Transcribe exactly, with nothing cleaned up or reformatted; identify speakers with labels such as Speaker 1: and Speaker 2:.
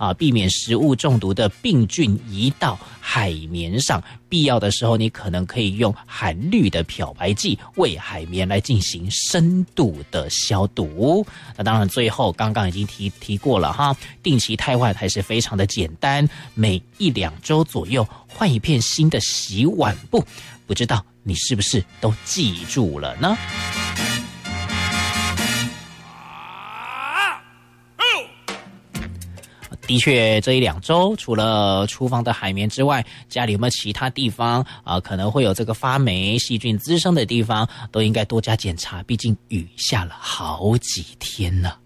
Speaker 1: 啊，避免食物中毒的病菌移到海绵上。必要的时候，你可能可以用含氯的漂白剂为海绵来进行深度的消毒。那当然，最后刚刚已经提提过了哈，定期汰换还是非常的简单，每一两周左右换一片新的洗碗布。不知道你是不是都记住了呢？的确，这一两周除了厨房的海绵之外，家里有没有其他地方啊、呃、可能会有这个发霉、细菌滋生的地方，都应该多加检查。毕竟雨下了好几天了。